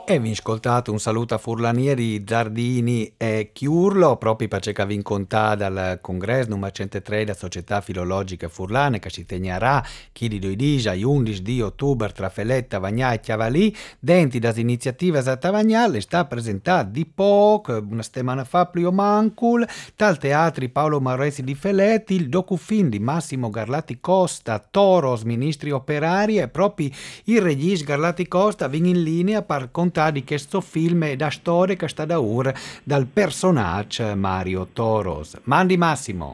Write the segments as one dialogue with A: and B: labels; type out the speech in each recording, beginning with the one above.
A: E vi ascoltate un saluto a Furlanieri, Giardini e Chiurlo, proprio perché vi incontrate dal congresso numero 103 della Società Filologica Furlane, che si tegnerà chi di 12 e 11 di ottobre tra Feletta, Vagnà e Chiavalì. Dentro das iniziative a Tavagnale sta presentata di poco, una settimana fa più mancul, dal teatri Paolo Marresi di Feletti, il docufilm di Massimo Garlati Costa, Toros, Ministri Operari e proprio il regista Garlati Costa viene in linea per contare di questo film e da storia che sta da ora dal personaggio Mario Toros. Mandi Massimo.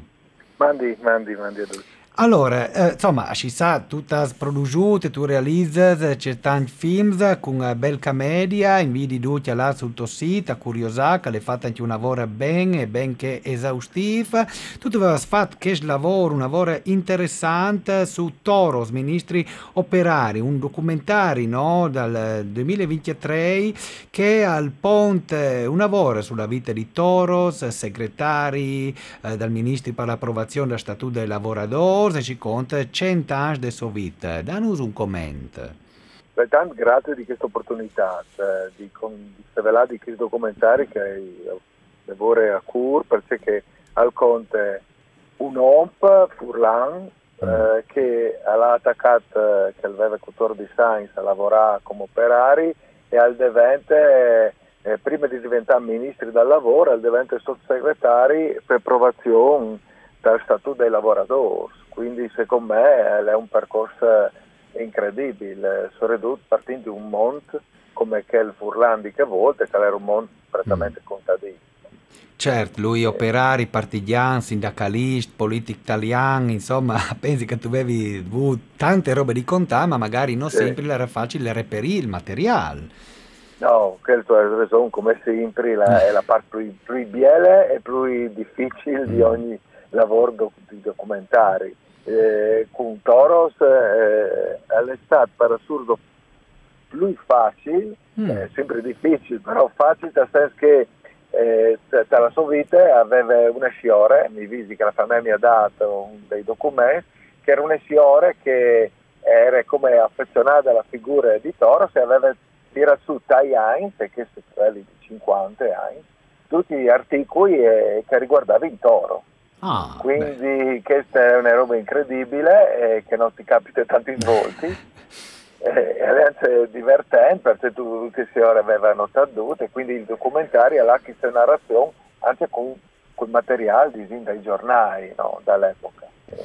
B: Mandi a tutti.
A: Allora, insomma, ci sa, tutte produciute, tu realizzi, c'è tanti film con bel commedia, invidi tutti là sul tuo sito, a curiosare, che le fate anche un lavoro ben che esaustivo. Tu avevi fatto questo lavoro, un lavoro interessante su Toros, ministri operari, un documentario, no, dal 2023 che al ponte un lavoro sulla vita di Toros, segretari, dal ministro per l'approvazione del Statuto dei lavoratori e ci conta 100 anni di sua vita. Danos un commento.
B: Tanto grazie di questa opportunità, di rivelare di questi documentari che lavoro a cur, perché al conte un OMP, Furlan, che ha attaccato, che aveva 14 anni a lavorare come operari e al devente, prima di diventare ministri del lavoro, al devente sottosegretari per approvazione del Statuto dei lavoratori. Quindi secondo me è un percorso incredibile, soprattutto partendo da un mondo come che il Furlandi che volte, che era un mondo
A: Mm.
B: prettamente contadino.
A: Certo, lui operari, partigiani, sindacalisti, politici italiani, insomma, pensi che tu avevi avuto tante robe di contare, ma magari non
B: Sì.
A: sempre era facile reperire il materiale.
B: No, questo è ragione, come sempre è la parte più bella e più difficile di
A: Mm.
B: ogni lavoro di documentari. Con Toros è stato per assurdo più facile,
A: Mm.
B: sempre difficile, però facile nel senso che tra la sua vita aveva una sciore, mi visi che la famiglia mi ha dato dei documenti, che era una sciore che era come affezionata alla figura di Toros e aveva tirato su dai Heinz, che sono quelli di 50 anni, tutti gli articoli che riguardavano il toro.
A: Ah, beh.
B: Quindi questa è una roba incredibile che non ti capita tanti svolti. E è divertente perché tu che si ora avevano tradotto e quindi il documentario ha questa narrazione anche con materiale dai giornali, no, dall'epoca.